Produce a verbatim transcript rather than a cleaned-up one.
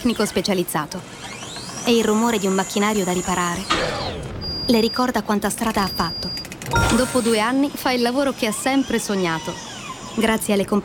tecnico specializzato e il rumore di un macchinario da riparare le ricorda quanta strada ha fatto. Dopo due anni fa il lavoro che ha sempre sognato, grazie alle competenze